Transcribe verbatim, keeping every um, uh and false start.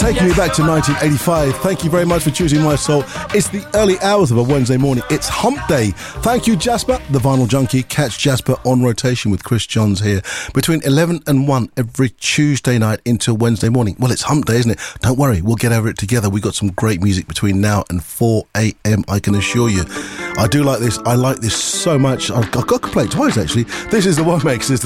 Taking me back to nineteen eighty-five. Thank you very much for choosing my soul. It's the early hours of a Wednesday morning. It's hump day. Thank you, Jasper, the vinyl junkie. Catch Jasper on rotation with Chris Johns here between eleven and one every Tuesday night until Wednesday morning. Well, it's hump day, isn't it? Don't worry, we'll get over it together. We've got some great music between now and four a.m, I can assure you. I do like this. I like this so much. I've got to play it twice, actually. This is the One Mix.